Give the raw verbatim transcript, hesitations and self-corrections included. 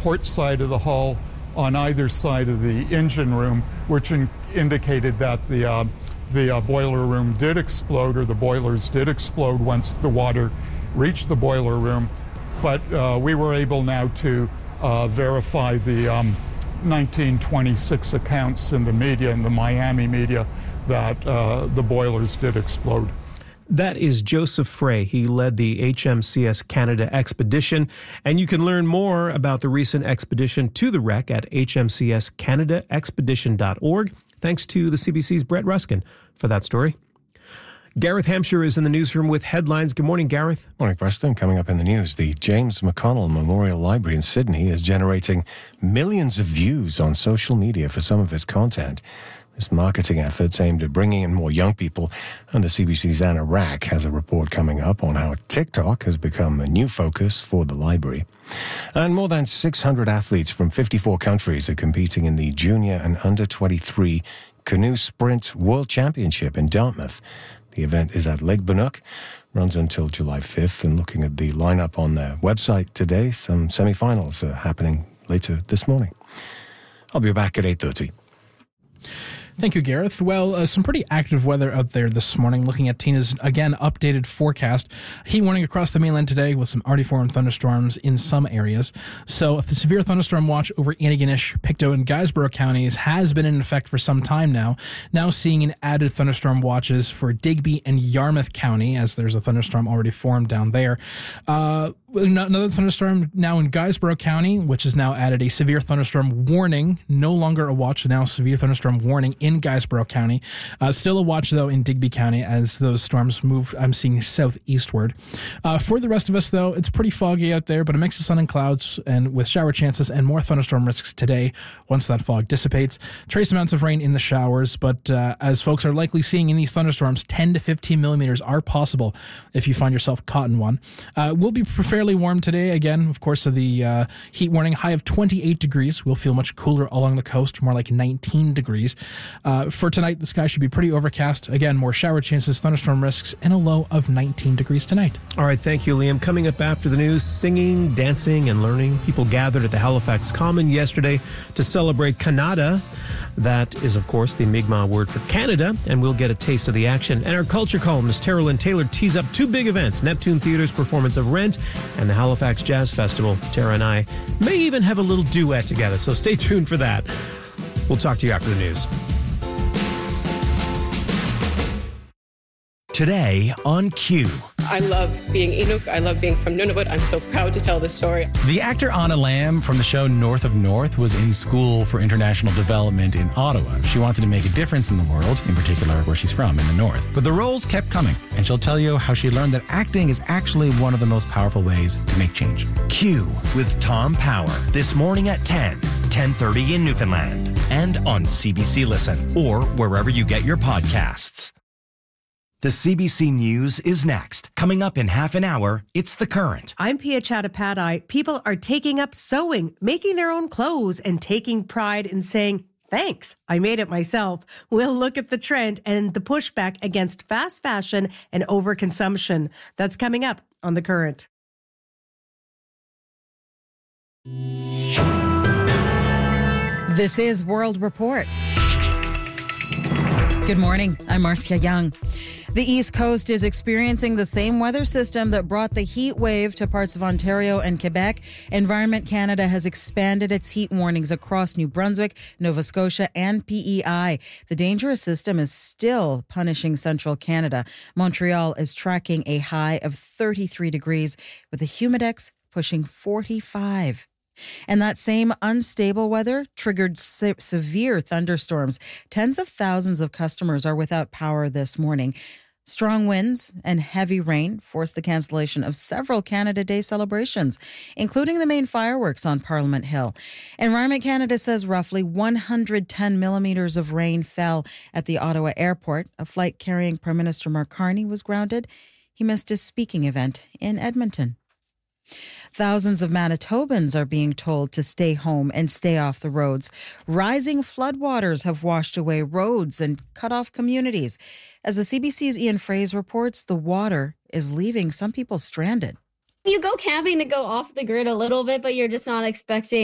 port side of the hull on either side of the engine room, which in, indicated that the uh, the uh, boiler room did explode, or the boilers did explode once the water reached the boiler room. But uh, we were able now to uh, verify the um, nineteen twenty-six accounts in the media, in the Miami media, that uh, the boilers did explode. That is Joseph Frey. He led the H M C S Canada expedition, and you can learn more about the recent expedition to the wreck at h m c s canada expedition dot org. Thanks to the C B C's Brett Ruskin for that story. Gareth Hampshire is in the newsroom with headlines. Good morning, Gareth. Morning, Preston. Coming up in the news, the James McConnell Memorial Library in Sydney is generating millions of views on social media for some of its content. This marketing effort's aimed at bringing in more young people, and the C B C's Anna Rack has a report coming up on how TikTok has become a new focus for the library. And more than six hundred athletes from fifty-four countries are competing in the Junior and Under twenty-three Canoe Sprint World Championship in Dartmouth. The event is at Lake Bannock, runs until July fifth, and looking at the lineup on their website today, some semi-finals are happening later this morning. I'll be back at eight thirty. Thank you, Gareth. Well, uh, some pretty active weather out there this morning. Looking at Tina's, again, updated forecast. Heat warning across the mainland today with some already formed thunderstorms in some areas. So the severe thunderstorm watch over Antigonish, Pictou, and Guysborough counties has been in effect for some time now. Now seeing an added thunderstorm watches for Digby and Yarmouth County, as there's a thunderstorm already formed down there. Uh, another thunderstorm now in Guysborough County, which has now added a severe thunderstorm warning. No longer a watch, now severe thunderstorm warning in Guysborough County. Uh, still a watch, though, in Digby County as those storms move, I'm seeing, southeastward. Uh, for the rest of us, though, it's pretty foggy out there, but a mix of sun and clouds, and with shower chances and more thunderstorm risks today once that fog dissipates. Trace amounts of rain in the showers, but uh, as folks are likely seeing in these thunderstorms, ten to fifteen millimeters are possible if you find yourself caught in one. Uh, we'll be fairly warm today. Again, of course, of the uh, heat warning, high of twenty-eight degrees. We'll feel much cooler along the coast, more like nineteen degrees. Uh, for tonight, the sky should be pretty overcast. Again, more shower chances, thunderstorm risks, and a low of nineteen degrees tonight. All right, thank you, Liam. Coming up after the news, singing, dancing, and learning. People gathered at the Halifax Common yesterday to celebrate Kannada. That is, of course, the Mi'kmaq word for Canada, and we'll get a taste of the action. And our culture columnist, Tara Lynn Taylor, tees up two big events, Neptune Theatre's performance of Rent and the Halifax Jazz Festival. Tara and I may even have a little duet together, so stay tuned for that. We'll talk to you after the news. Today on Q. I love being Inuk. I love being from Nunavut. I'm so proud to tell this story. The actor Anna Lamb from the show North of North was in school for international development in Ottawa. She wanted to make a difference in the world, in particular where she's from, in the North. But the roles kept coming, and she'll tell you how she learned that acting is actually one of the most powerful ways to make change. Q with Tom Power, this morning at ten, ten thirty in Newfoundland, and on C B C Listen, or wherever you get your podcasts. The C B C News is next. Coming up in half an hour, it's The Current. I'm Pia Chattopadhyay. People are taking up sewing, making their own clothes, and taking pride in saying, thanks, I made it myself. We'll look at the trend and the pushback against fast fashion and overconsumption. That's coming up on The Current. This is World Report. Good morning. I'm Marcia Young. The East Coast is experiencing the same weather system that brought the heat wave to parts of Ontario and Quebec. Environment Canada has expanded its heat warnings across New Brunswick, Nova Scotia, and P E I. The dangerous system is still punishing central Canada. Montreal is tracking a high of thirty-three degrees, with the humidex pushing forty-five. And that same unstable weather triggered se- severe thunderstorms. Tens of thousands of customers are without power this morning. Strong winds and heavy rain forced the cancellation of several Canada Day celebrations, including the main fireworks on Parliament Hill. Environment Canada says roughly one hundred ten millimeters of rain fell at the Ottawa airport. A flight carrying Prime Minister Mark Carney was grounded. He missed his speaking event in Edmonton. Thousands of Manitobans are being told to stay home and stay off the roads. Rising floodwaters have washed away roads and cut off communities. As the C B C's Ian Fraze reports, the water is leaving some people stranded. You go camping to go off the grid a little bit, but you're just not expecting